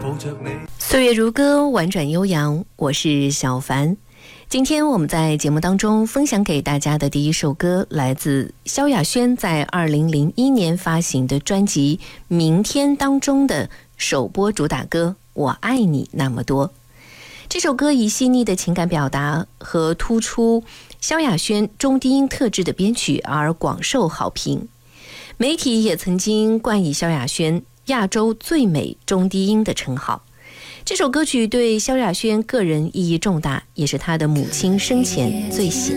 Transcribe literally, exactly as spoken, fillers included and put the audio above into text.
岁月如歌，婉转悠扬，我是小凡。今天我们在节目当中分享给大家的第一首歌，来自萧亚轩在二零零一年发行的专辑《明天》当中的首播主打歌《我爱你那么多》。这首歌以细腻的情感表达和突出萧亚轩中低音特质的编曲而广受好评，媒体也曾经冠以萧亚轩亚洲最美中低音的称号。这首歌曲对萧亚轩个人意义重大，也是她的母亲生前最喜